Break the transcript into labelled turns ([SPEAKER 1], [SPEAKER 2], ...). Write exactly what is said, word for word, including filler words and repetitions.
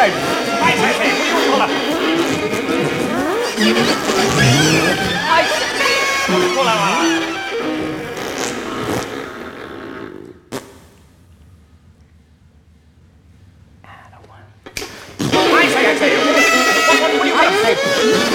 [SPEAKER 1] 哎，哎哎哎，不用说了。哎，过来了。哎呀呀呀！我我我我你快点！